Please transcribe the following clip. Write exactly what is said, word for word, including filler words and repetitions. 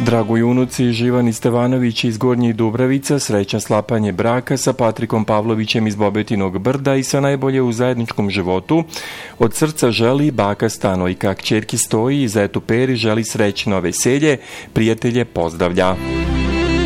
Dragoj unuci Živani Stevanović iz Gornjih Dubravica, srećan sklapanje braka sa Patrikom Pavlovićem iz Bobetinog Brda i sa najbolje u zajedničkom životu. Od srca želi baka Stanojka, kćerki Stoji i zetu Peri želi srećno veselje, prijatelje pozdravlja.